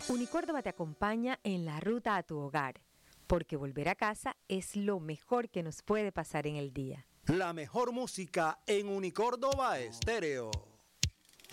Unicórdoba te acompaña en la ruta a tu hogar, porque volver a casa es lo mejor que nos puede pasar en el día. La mejor música en Unicórdoba Estéreo.